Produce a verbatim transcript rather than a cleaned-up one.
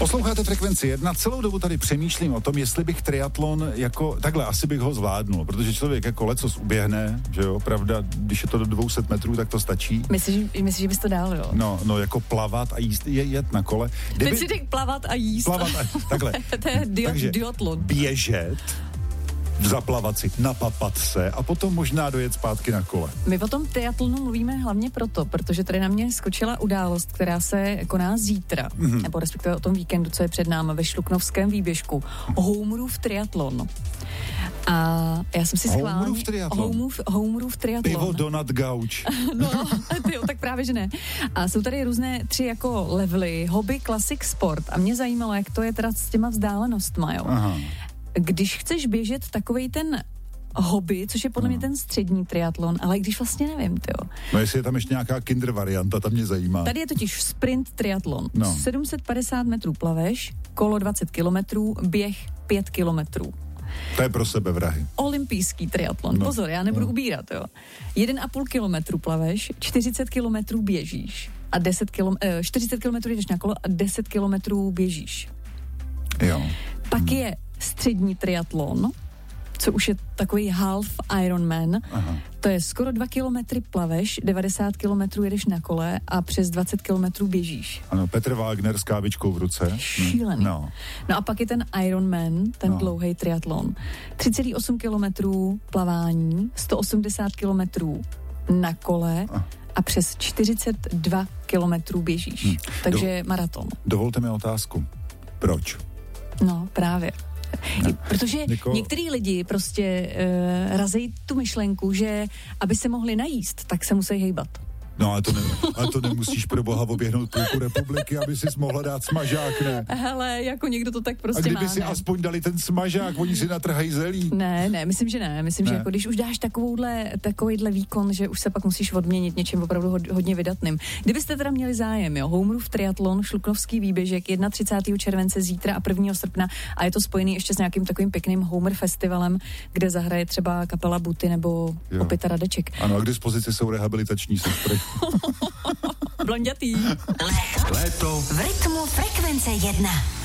Posloucháte Frekvenci jedna, celou dobu tady přemýšlím o tom, jestli bych triatlon jako, takhle asi bych ho zvládnul, protože člověk jako lecos uběhne, že jo, pravda, když je to do dvě stě metrů, tak to stačí. Myslíš, myslíš, že bys to dál, jo? No, no, jako plavat a jíst, je, jet na kole. Kdyby... Teď si řekl plavat a jíst. Plavat a, takhle. To je dio- diatlon. Běžet, zaplavat si, napapat se a potom možná dojet zpátky na kole. My o tom triatlonu mluvíme hlavně proto, protože tady na mě skočila událost, která se koná zítra, mm-hmm. nebo respektive o tom víkendu, co je před námi ve Šluknovském výběžku. Homerův triatlon. A já jsem si schválně... Homerův triatlon? Homerův, Homerův triatlon. Pivo, donut, gauč. No, tyjo, tak právě, že ne. A jsou tady různé tři jako levely, hobby, classic, sport. A mě zajímalo, jak to je teda s těma vzdálenostma, jo. Aha. Když chceš běžet takovej ten hobby, což je podle mě ten střední triatlon, ale když vlastně nevím, tyjo. No jestli je tam ještě nějaká kinder varianta, ta mě zajímá. Tady je totiž sprint triatlon. No. sedm set padesát metrů plaveš, kolo dvacet kilometrů, běh pět kilometrů. To je pro sebe vrahy. Olympijský triatlon. No. Pozor, já nebudu no. ubírat, jo. jeden a půl kilometru plaveš, čtyřicet kilometrů běžíš a deset kilom, eh, čtyřicet kilometrů jdeš na kolo a deset kilometrů běžíš. Jo. Pak hmm. je střední triatlon, co už je takový half Ironman. Aha. To je skoro dva kilometry plaveš, devadesát kilometrů jedeš na kole a přes dvacet kilometrů běžíš. Ano, Petr Wagner s kávičkou v ruce. Šílený. No. no a pak je ten Ironman, ten no. dlouhý triatlon. tři celá osm kilometrů plavání, sto osmdesát kilometrů na kole a, a přes čtyřicet dva kilometrů běžíš. Hmm. Takže Do, maraton. Dovolte mi otázku. Proč? No, právě. Ne. Protože Niko... některý lidi prostě uh, razejí tu myšlenku, že aby se mohli najíst, tak se musí hejbat. No, ale to, ne, ale to nemusíš pro boha oběhnout půlku republiky, aby si mohla dát smažák, ne? Hele, jako někdo to tak prostě má. A kdyby má, si ne? aspoň dali ten smažák, oni si natrhají zelí. Ne, ne, myslím, že ne. Myslím, ne. že jako když už dáš takovouhle, takovýhle výkon, že už se pak musíš odměnit něčem opravdu hodně vydatným. Kdybyste teda měli zájem, jo, Homerův triatlon, Šluknovský výběžek, třicátého prvního července zítra a prvního srpna a je to spojený ještě s nějakým takovým pěkným Homer festivalem, kde zahraje třeba kapela Buty nebo Opěta Radeček. Ano, a k dispozici jsou rehabilitační sestry. Blondětý. Léto v rytmu Frekvence jedna.